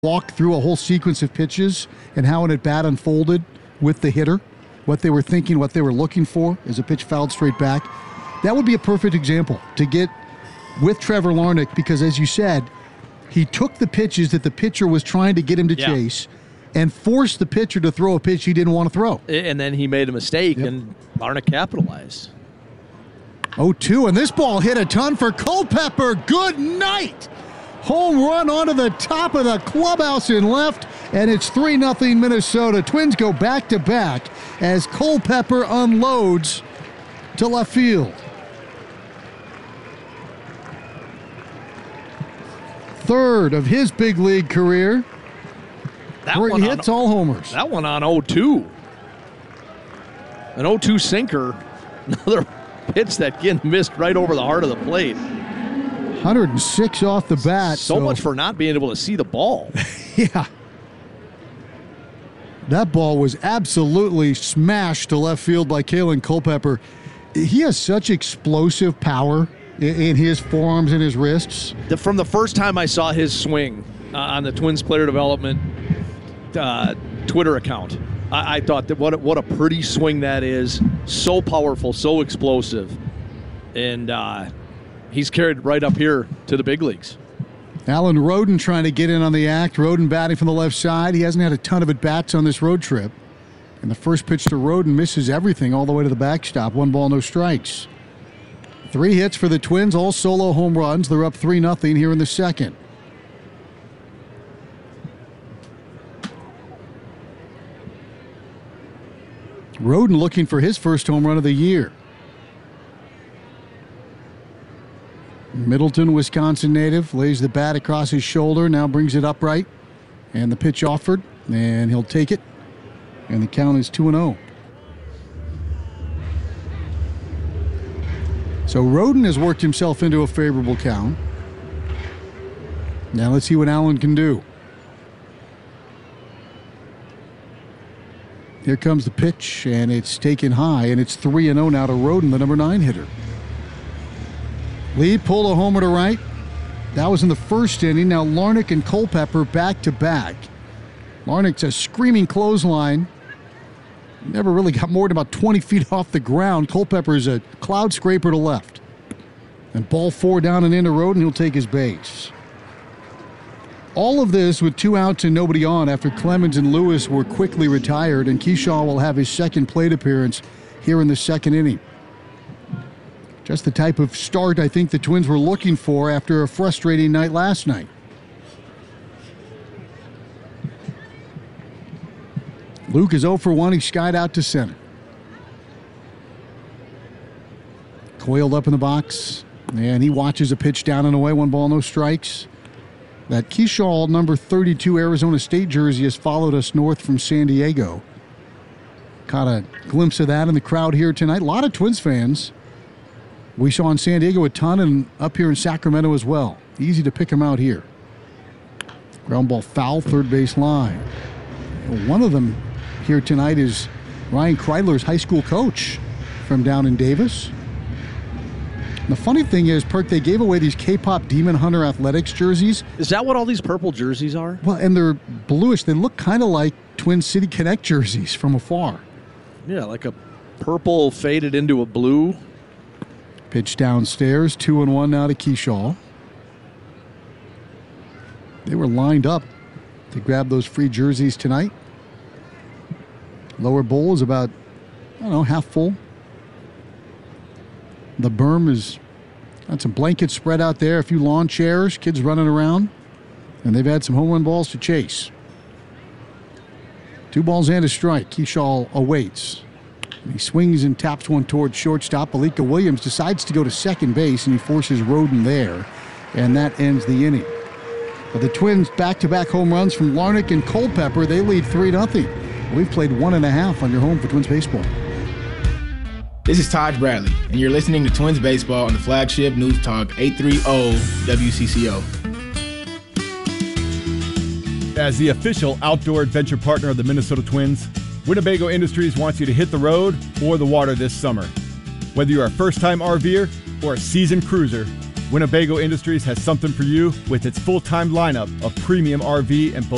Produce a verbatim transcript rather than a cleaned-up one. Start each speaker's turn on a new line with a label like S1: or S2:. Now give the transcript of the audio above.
S1: walk through a whole sequence of pitches and how an at-bat unfolded with the hitter, what they were thinking, what they were looking for as a pitch fouled straight back. That would be a perfect example to get with Trevor Larnach because, as you said, he took the pitches that the pitcher was trying to get him to yeah. chase and forced the pitcher to throw a pitch he didn't want to throw.
S2: And then he made a mistake, yep. and Larnach capitalized.
S1: oh two, and this ball hit a ton for Culpepper. Good night! Home run onto the top of the clubhouse in left, and it's three nothing Minnesota. Twins go back-to-back as Culpepper unloads to left field. Third of his big league career.
S2: That
S1: Three
S2: one
S1: hits,
S2: on,
S1: all homers.
S2: That one on oh two. An oh two sinker. Another pitch that again missed right over the heart of the plate.
S1: one oh six off the bat.
S2: So, so much for not being able to see the ball.
S1: Yeah. That ball was absolutely smashed to left field by Kalen Culpepper. He has such explosive power in, in his forearms and his wrists.
S2: The, from the first time I saw his swing uh, on the Twins player development uh, Twitter account, I, I thought that what a, what a pretty swing that is. So powerful, so explosive. And uh, he's carried right up here to the big leagues.
S1: Alan Roden trying to get in on the act. Roden batting from the left side. He hasn't had a ton of at-bats on this road trip. And the first pitch to Roden misses everything all the way to the backstop. One ball, no strikes. Three hits for the Twins, all solo home runs. They're up three nothing here in the second. Roden looking for his first home run of the year. Middleton, Wisconsin native, lays the bat across his shoulder, now brings it upright. And the pitch offered, and he'll take it. And the count is two and oh. So Roden has worked himself into a favorable count. Now let's see what Allen can do. Here comes the pitch, and it's taken high, and it's three and oh now to Roden, the number nine hitter. Lee pulled a homer to right. That was in the first inning. Now Larnach and Culpepper back to back. Larnach's a screaming clothesline. Never really got more than about twenty feet off the ground. Culpepper's a cloud scraper to left. And ball four down and into Roden, he'll take his base. All of this with two outs and nobody on after Clemens and Lewis were quickly retired, and Kershaw will have his second plate appearance here in the second inning. Just the type of start I think the Twins were looking for after a frustrating night last night. Luke is oh for one. He skied out to center. Coiled up in the box, and he watches a pitch down and away. One ball, no strikes. That Kershaw number thirty-two Arizona State jersey has followed us north from San Diego. Caught a glimpse of that in the crowd here tonight. A lot of Twins fans. We saw in San Diego a ton, and up here in Sacramento as well. Easy to pick him out here. Ground ball foul, third base line. One of them here tonight is Ryan Kreidler's high school coach from down in Davis. The funny thing is, Perk, they gave away these K-pop Demon Hunter Athletics jerseys.
S2: Is that what all these purple jerseys are?
S1: Well, and they're bluish. They look kind of like Twin City Connect jerseys from afar.
S2: Yeah, like a purple faded into a blue.
S1: Pitch downstairs, two and one now to Kershaw. They were lined up to grab those free jerseys tonight. Lower bowl is about, I don't know, half full. The berm is got some blankets spread out there, a few lawn chairs, kids running around, and they've had some home run balls to chase. Two balls and a strike. Kershaw awaits. He swings and taps one towards shortstop. Alika Williams decides to go to second base, and he forces Roden there, and that ends the inning. But the Twins back-to-back home runs from Larnach and Culpepper. They lead three nothing. We've played one and a half on your home for Twins baseball.
S3: This is Taj Bradley, and you're listening to Twins Baseball on the flagship News Talk eight thirty W C C O.
S4: As the official outdoor adventure partner of the Minnesota Twins, Winnebago Industries wants you to hit the road or the water this summer. Whether you're a first-time RVer or a seasoned cruiser, Winnebago Industries has something for you with its full-time lineup of premium R V and boat